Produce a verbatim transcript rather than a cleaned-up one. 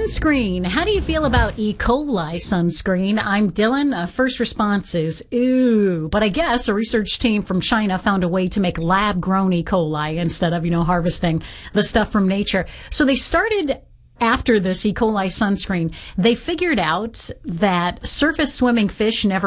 Sunscreen. How do you feel about E. coli sunscreen? I'm Dylan. Uh, first response is, ooh. But I guess a research team from China found a way to make lab-grown E. coli instead of, you know, harvesting the stuff from nature. So they started after this E. coli sunscreen. They figured out that surface swimming fish never